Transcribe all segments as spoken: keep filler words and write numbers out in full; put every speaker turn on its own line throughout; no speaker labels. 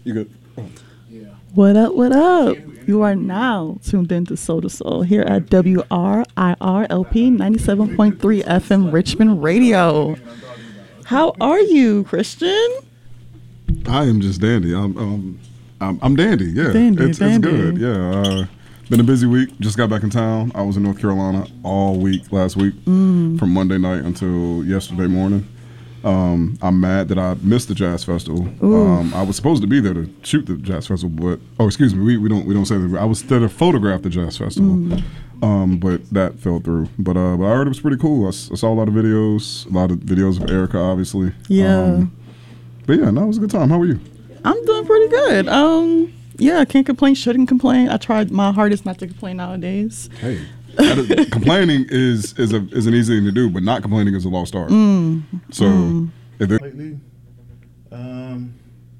You good? Oh.
Yeah.
What up, what up? You are now tuned into Soul to Soul here at W R I R L P ninety-seven point three F M Richmond Radio. How are you, Christian?
I am just dandy. I'm um, I'm, I'm dandy. Yeah,
Dandy,
it's
dandy.
it's good. Yeah, uh, been a busy week. Just got back in town. I was in North Carolina all week last week,
Mm.
from Monday night until yesterday morning. Um, I'm mad that I missed the jazz festival. Um, I was supposed to be there to shoot the jazz festival, but oh, excuse me, we, we don't we don't say that. I was there to photograph the jazz festival,
Mm.
um, but that fell through. But uh, but I heard it was pretty cool. I, s- I saw a lot of videos, a lot of videos of Erica, obviously.
Yeah.
Um, but yeah, no, it was a good time. How were you?
I'm doing pretty good. Um, yeah, can't complain, shouldn't complain. I tried my hardest not to complain nowadays.
Hey, that is, complaining is is a is an easy thing to do, but not complaining is a lost art.
Mm.
So
Mm.
if it,
Lately, um,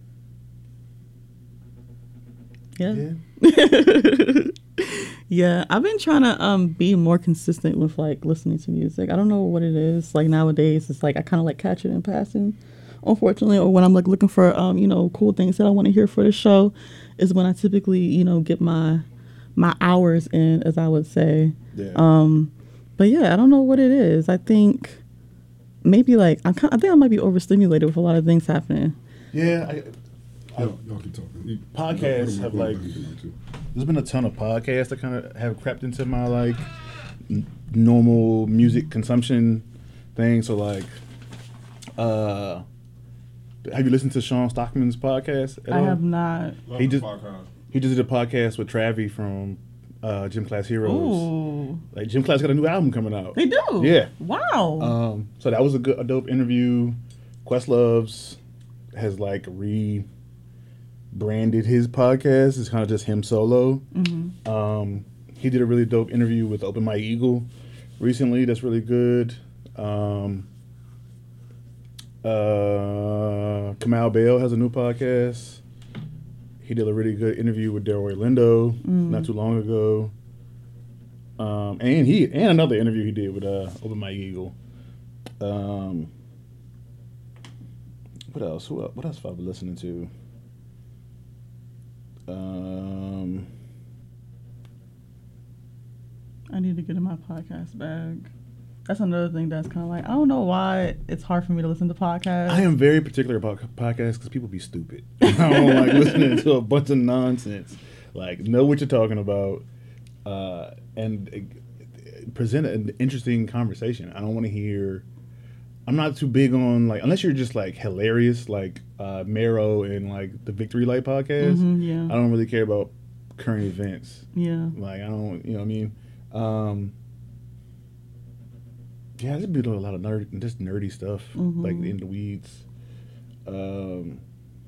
Yeah.
yeah.
Yeah, I've been trying to um be more consistent with like listening to music. I don't know what it is. Like nowadays, it's like I kind of like catch it in passing, unfortunately, or when I'm like looking for um you know cool things that I want to hear for the show, is when I typically you know get my my hours in, as I would say.
Yeah.
Um, but yeah, I don't know what it is. I think maybe like I'm kind. I think I might be overstimulated with a lot of things happening.
yeah. I, I,
y'all, y'all keep talking. You-
Podcasts
you-
have,
you-
like-
you- you- you-
there's been a ton of podcasts that kind of have crept into my like n- normal music consumption thing. So like, uh, have you listened to Sean Stockman's podcast? At
I
all?
have not.
He just he just did a podcast with Travi from uh, Gym Class Heroes.
Ooh,
Like Gym Class got a new album coming out.
they do.
Yeah.
Wow.
Um, so that was a good, a dope interview. Questlove's has like rebranded his podcast. It's kind of just him solo.
Mm-hmm.
Um, he did a really dope interview with Open Mike Eagle recently. That's really good. Um, uh, Kamal Bell has a new podcast. He did a really good interview with Delroy Lindo
Mm.
not too long ago. Um, and he and another interview he did with uh, Open Mike Eagle. Um, what else? Who else? What else have I been listening to? Um,
I need to get in my podcast bag. That's another thing that's kind of like, I don't know why it's hard for me to listen to podcasts.
I am very particular about podcasts because people be stupid. I don't like listening to a bunch of nonsense. Like, know what you're talking about, uh, and uh, present an interesting conversation. I don't want to hear. I'm not too big on like unless you're just like hilarious, like uh, Mero and like the Victory Light podcast.
Mhm, yeah.
I don't really care about current events.
Yeah.
Like I don't, you know what I mean. Um, yeah, I just be doing a lot of nerd, just nerdy stuff,
Mhm.
like in the weeds. Um,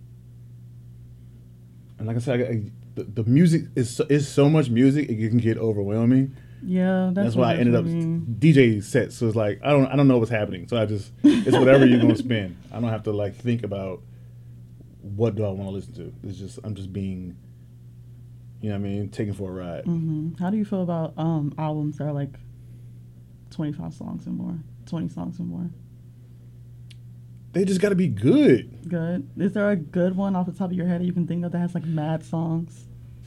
and like I said, I, I, the, the music is so, is so much music it can get overwhelming.
Yeah, that's,
That's
what
why I ended up
mean.
D J sets. So it's like I don't I don't know what's happening. So I just it's whatever you're gonna spin. I don't have to like think about what do I want to listen to. It's just I'm just being, you know what I mean, taken for a ride.
Hmm. How do you feel about um albums that are like twenty-five songs and more, twenty songs and more?
They just got to be good.
Good. Is there a good one off the top of your head that you can think of that has like mad songs?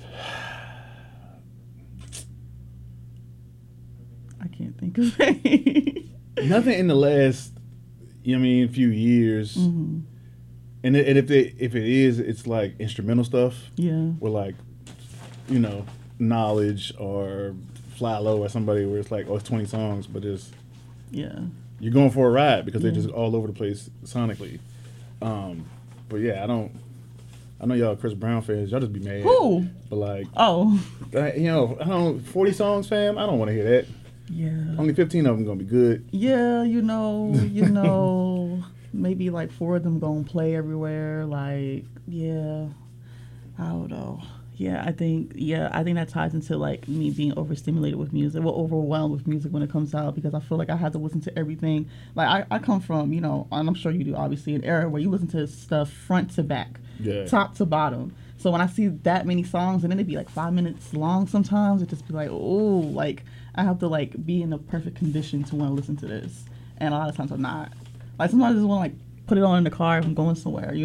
I can't think of any.
Nothing in the last, you know what I mean, few years.
Hmm.
And, it, and if it if it is, it's like instrumental stuff.
Yeah.
With like, you know, Knowledge or Fly Low or somebody where it's like, oh, it's twenty songs, but it's
Yeah.
you're going for a ride because they're
Yeah.
just all over the place sonically. Um, but yeah, I don't. I know y'all Chris Brown fans. Y'all just be mad.
Who?
But like,
Oh.
I- you know, I don't. forty songs, fam. I don't want to hear that.
Yeah.
Only fifteen of them gonna be good.
Yeah, you know, you know, maybe like four of them gonna play everywhere. Like, yeah, I don't know. Yeah, I think, yeah, I think that ties into like me being overstimulated with music, well, overwhelmed with music when it comes out because I feel like I have to listen to everything. Like, I, I come from, you know, and I'm sure you do, obviously, an era where you listen to stuff front to back,
Yeah.
top to bottom. So when I see that many songs and then they be like five minutes long sometimes, it just be like, oh, like I have to like be in the perfect condition to want to listen to this. And a lot of times I'm not. Like sometimes I just want to like put it on in the car if I'm going somewhere. You